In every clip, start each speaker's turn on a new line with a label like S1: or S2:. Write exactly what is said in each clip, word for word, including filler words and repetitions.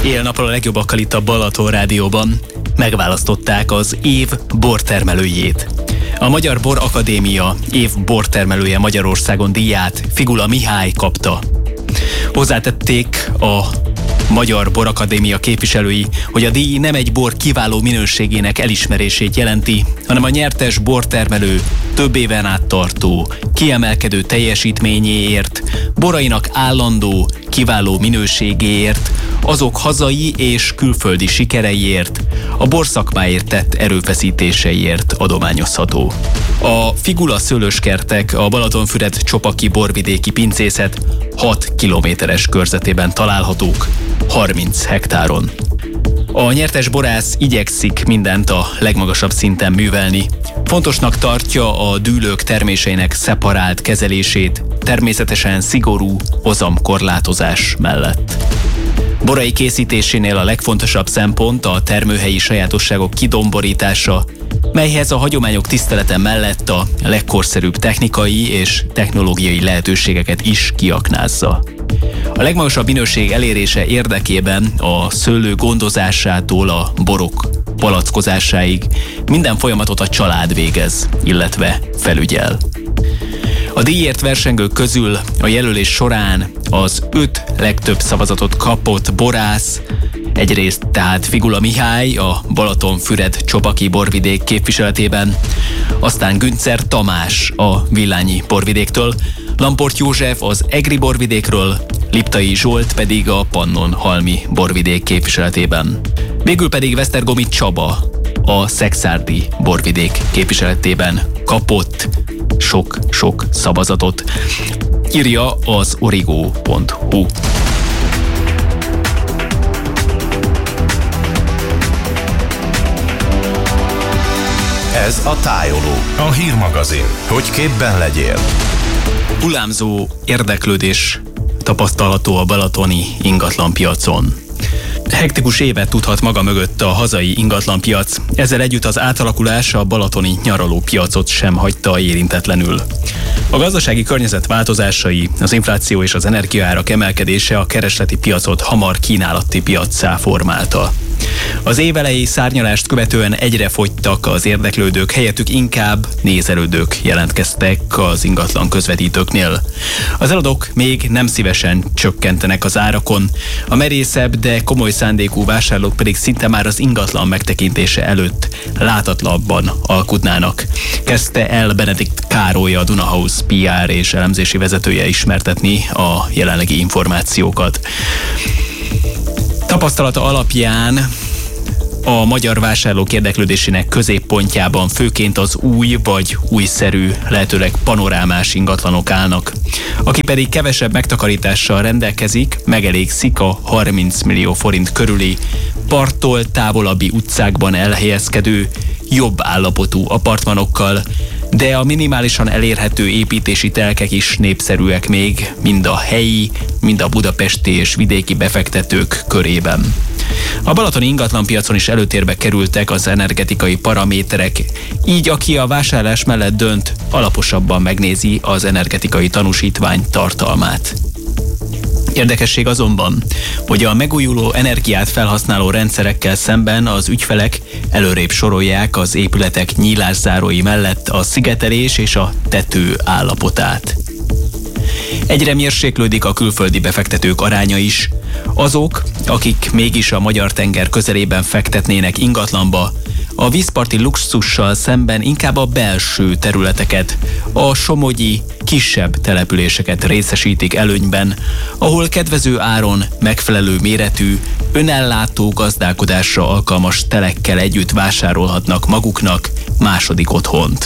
S1: Éjjel-nappal a legjobbakkal itt a Balaton Rádióban. Megválasztották az év bortermelőjét. A Magyar Bor Akadémia év bortermelője Magyarországon díját Figula Mihály kapta. Hozzátették a Magyar Bor Akadémia képviselői, hogy a díj nem egy bor kiváló minőségének elismerését jelenti, hanem a nyertes bortermelő több éven át tartó, kiemelkedő teljesítményéért, borainak állandó, kiváló minőségéért, azok hazai és külföldi sikereiért, a borszakmáért tett erőfeszítéseiért adományozható. A Figula szőlőskertek a Balatonfüred-Csopaki borvidéki pincészet hat kilométeres körzetében találhatók, harminc hektáron. A nyertes borász igyekszik mindent a legmagasabb szinten művelni. Fontosnak tartja a dűlők terméseinek szeparált kezelését, természetesen szigorú hozamkorlátozás mellett. Borai készítésénél a legfontosabb szempont a termőhelyi sajátosságok kidomborítása, melyhez a hagyományok tisztelete mellett a legkorszerűbb technikai és technológiai lehetőségeket is kiaknázza. A legmagasabb minőség elérése érdekében a szőlő gondozásától a borok palackozásáig minden folyamatot a család végez, illetve felügyel. A díjért versengők közül a jelölés során az öt legtöbb szavazatot kapott borász, egyrészt tehát Figula Mihály a Balatonfüred-Csopaki borvidék képviseletében, aztán Güncer Tamás a Villányi borvidéktől, Lamport József az Egri borvidékről, Liptai Zsolt pedig a Pannonhalmi borvidék képviseletében. Végül pedig Vesztergomi Csaba a Szekszárdi borvidék képviseletében kapott sok-sok szavazatot, írja az origo pont hu.
S2: Ez a Tájoló, a hírmagazin, hogy képben legyél.
S1: Hullámzó érdeklődés tapasztalható a balatoni ingatlanpiacon. Hektikus évet tudhat maga mögött a hazai ingatlanpiac, ezzel együtt az átalakulás a balatoni nyaralópiacot sem hagyta érintetlenül. A gazdasági környezet változásai, az infláció és az energiaárak emelkedése a keresleti piacot hamar kínálati piaccá formálta. Az évelei szárnyalást követően egyre fogytak az érdeklődők, helyettük inkább nézelődők jelentkeztek az ingatlan közvetítőknél. Az eladók még nem szívesen csökkentenek az árakon, a merészebb, de komoly szándékú vásárlók pedig szinte már az ingatlan megtekintése előtt látatlanban alkudnának. Kezdte el Benedikt Károly, a Dunahouse pé er és elemzési vezetője ismertetni a jelenlegi információkat. Tapasztalata alapján a magyar vásárlók érdeklődésének középpontjában főként az új vagy újszerű, lehetőleg panorámás ingatlanok állnak. Aki pedig kevesebb megtakarítással rendelkezik, megelégszik a harminc millió forint körüli, parttól távolabbi utcákban elhelyezkedő, jobb állapotú apartmanokkal, de a minimálisan elérhető építési telkek is népszerűek még, mind a helyi, mind a budapesti és vidéki befektetők körében. A balatoni ingatlanpiacon is előtérbe kerültek az energetikai paraméterek, így aki a vásárlás mellett dönt, alaposabban megnézi az energetikai tanúsítvány tartalmát. Érdekesség azonban, hogy a megújuló energiát felhasználó rendszerekkel szemben az ügyfelek előrébb sorolják az épületek nyílászárói mellett a szigetelés és a tető állapotát. Egyre mérséklődik a külföldi befektetők aránya is. Azok, akik mégis a magyar tenger közelében fektetnének ingatlanba, a vízparti luxussal szemben inkább a belső területeket, a somogyi, kisebb településeket részesítik előnyben, ahol kedvező áron megfelelő méretű, önellátó gazdálkodásra alkalmas telekkel együtt vásárolhatnak maguknak második otthont.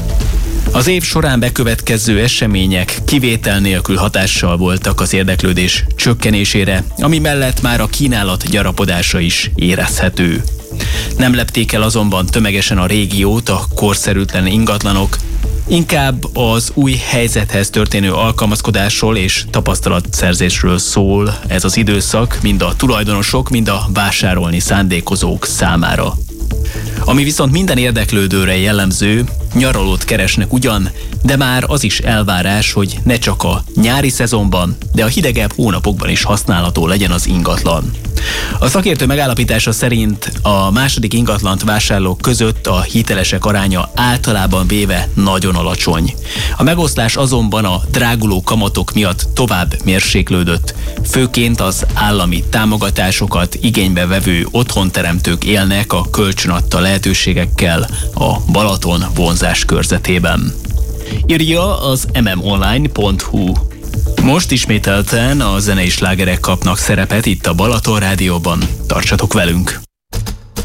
S1: Az év során bekövetkező események kivétel nélkül hatással voltak az érdeklődés csökkenésére, ami mellett már a kínálat gyarapodása is érezhető. Nem lepték el azonban tömegesen a régiót a korszerűtlen ingatlanok, inkább az új helyzethez történő alkalmazkodásról és tapasztalatszerzésről szól ez az időszak, mind a tulajdonosok, mind a vásárolni szándékozók számára. Ami viszont minden érdeklődőre jellemző, nyaralót keresnek ugyan, de már az is elvárás, hogy ne csak a nyári szezonban, de a hidegebb hónapokban is használható legyen az ingatlan. A szakértő megállapítása szerint a második ingatlant vásárlók között a hitelesek aránya általában véve nagyon alacsony. A megoszlás azonban a dráguló kamatok miatt tovább mérséklődött. Főként az állami támogatásokat igénybe vevő otthonteremtők élnek a kölcsönadta lehetőségekkel a Balaton vonzás körzetében. Írja az em em online pont hu. Most ismételten a zenei slágerek kapnak szerepet itt a Balaton Rádióban. Tartsatok velünk!